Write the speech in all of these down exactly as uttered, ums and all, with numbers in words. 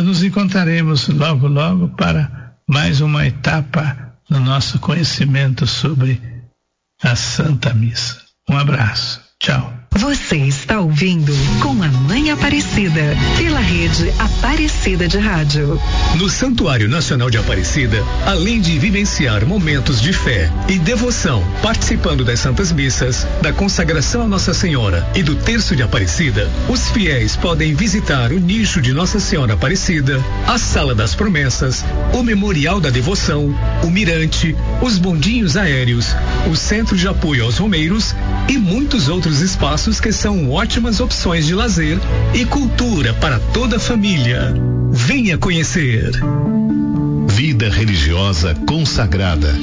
nós nos encontraremos logo, logo para mais uma etapa no nosso conhecimento sobre a Santa Missa. Um abraço. Tchau. Você está ouvindo Com a Mãe Aparecida, pela rede Aparecida de Rádio. No Santuário Nacional de Aparecida, além de vivenciar momentos de fé e devoção, participando das Santas Missas, da consagração a Nossa Senhora e do Terço de Aparecida, os fiéis podem visitar o nicho de Nossa Senhora Aparecida, a Sala das Promessas, o Memorial da Devoção, o Mirante, os bondinhos aéreos, o Centro de Apoio aos Romeiros e muitos outros espaços que são ótimas opções de lazer e cultura para toda a família. Venha conhecer. Vida religiosa consagrada.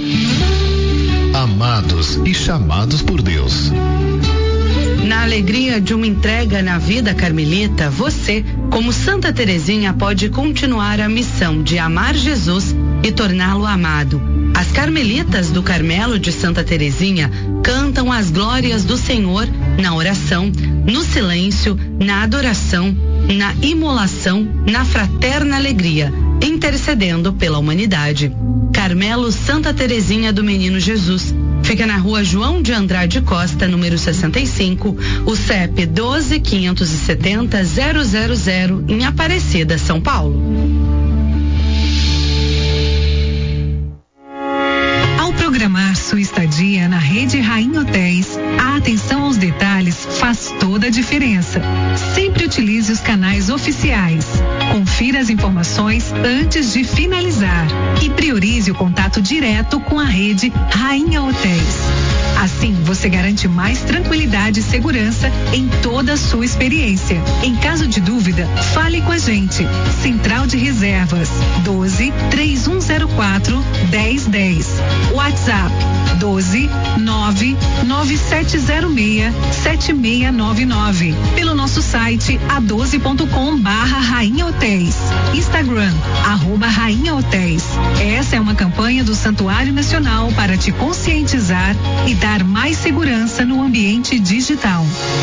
Amados e chamados por Deus. Na alegria de uma entrega na vida carmelita, você, como Santa Teresinha, pode continuar a missão de amar Jesus e torná-lo amado. As carmelitas do Carmelo de Santa Teresinha cantam as glórias do Senhor na oração, no silêncio, na adoração, na imolação, na fraterna alegria, intercedendo pela humanidade. Carmelo Santa Teresinha do Menino Jesus. Fica na rua João de Andrade Costa, número sessenta e cinco, o C E P doze, quinhentos e setenta, zero zero zero, em Aparecida, São Paulo. Ao programar sua estadia na Rede Rainha Hotéis, a atenção aos detalhes faz toda a diferença. Sempre utilize os canais oficiais. Confira as informações antes de finalizar e priorize o contato direto com a Rede Rainha Hotéis. Assim, você garante mais tranquilidade e segurança em toda a sua experiência. Em caso de dúvida, fale com a gente. Central de Reservas doze, três um zero quatro, dez dez. WhatsApp doze, nove, nove sete zero seis, sete seis nove nove. Pelo nosso site a doze ponto com barra Rainha Hotéis. Instagram, arroba Rainha Hotéis. Essa é uma campanha do Santuário Nacional para te conscientizar e dar mais segurança no ambiente digital.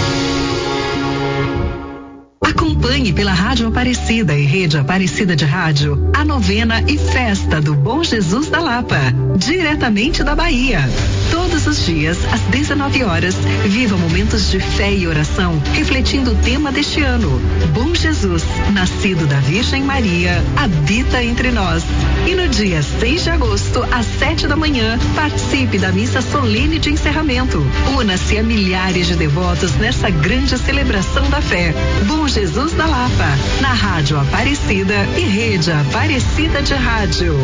Acompanhe pela Rádio Aparecida e Rede Aparecida de Rádio a novena e festa do Bom Jesus da Lapa, diretamente da Bahia. Todos os dias, às dezenove horas, viva momentos de fé e oração, refletindo o tema deste ano. Bom Jesus, nascido da Virgem Maria, habita entre nós. E no dia seis de agosto, às sete da manhã, participe da missa solene de encerramento. Una-se a milhares de devotos nessa grande celebração da fé. Bom Jesus da Lapa, na Rádio Aparecida e Rede Aparecida de Rádio.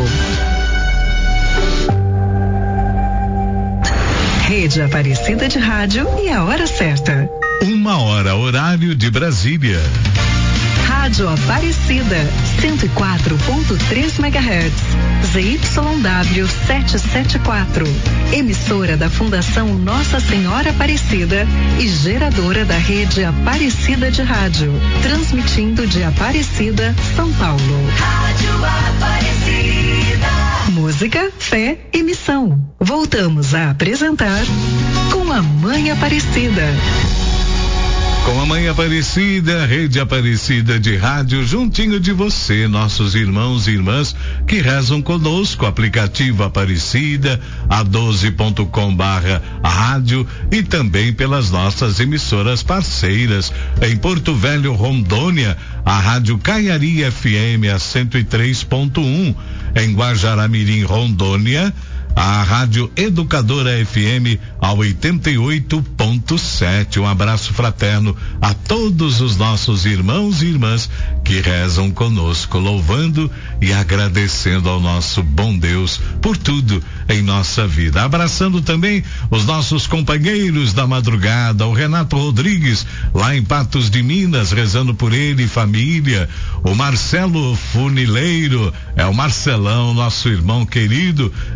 Rede Aparecida de Rádio e a hora certa. Uma hora, horário de Brasília. Rádio Aparecida, cento e quatro ponto três megahertz, Z Y W setecentos e setenta e quatro. Emissora da Fundação Nossa Senhora Aparecida e geradora da Rede Aparecida de Rádio. Transmitindo de Aparecida, São Paulo. Rádio Aparecida. Música, fé e missão. Voltamos a apresentar Com a Mãe Aparecida. Com a Mãe Aparecida, Rede Aparecida de Rádio, juntinho de você, nossos irmãos e irmãs que rezam conosco, aplicativo Aparecida, a doze ponto com barra rádio e também pelas nossas emissoras parceiras. Em Porto Velho, Rondônia, a Rádio Caiari F M a cento e três ponto um. Em Guajará-Mirim, Rondônia, a Rádio Educadora F M a oitenta e oito ponto sete. Um abraço fraterno a todos os nossos irmãos e irmãs que rezam conosco, louvando e agradecendo ao nosso bom Deus por tudo em nossa vida. Abraçando também os nossos companheiros da madrugada, o Renato Rodrigues, lá em Patos de Minas, rezando por ele e família. O Marcelo Funileiro, é o Marcelão, nosso irmão querido, em Aparecida.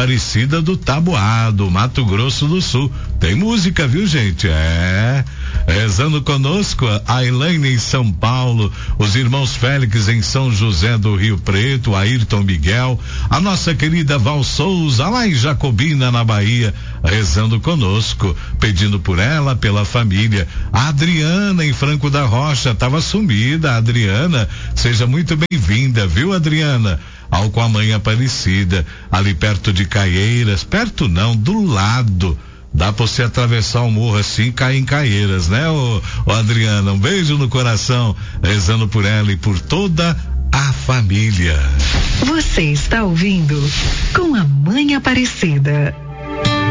Aparecida do Taboado, Mato Grosso do Sul. Tem música, viu, gente? É. Rezando conosco, a Elaine em São Paulo, os irmãos Félix em São José do Rio Preto, Ayrton Miguel, a nossa querida Val Souza, lá em Jacobina, na Bahia, rezando conosco, pedindo por ela, pela família. A Adriana em Franco da Rocha, estava sumida, a Adriana, seja muito bem-vinda, viu, Adriana? Ao com a mãe Aparecida, ali perto de Caieiras, perto não, do lado. Dá pra você atravessar o morro assim e cair em Caieiras, né, ô, ô Adriana? Um beijo no coração, rezando por ela e por toda a família. Você está ouvindo Com a Mãe Aparecida.